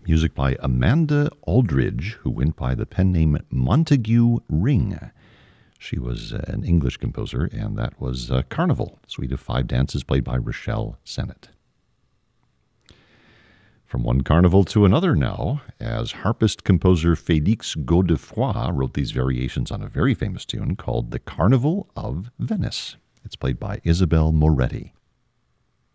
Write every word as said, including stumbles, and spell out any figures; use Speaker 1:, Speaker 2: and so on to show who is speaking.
Speaker 1: Music by Amanda Aldridge, who went by the pen name Montague Ring. She was an English composer, and that was uh, Carnival, Suite of Five Dances, played by Rochelle Sennett. From one carnival to another now, as harpist-composer Félix Godefroy wrote these variations on a very famous tune called The Carnival of Venice. It's played by Isabel Moretti.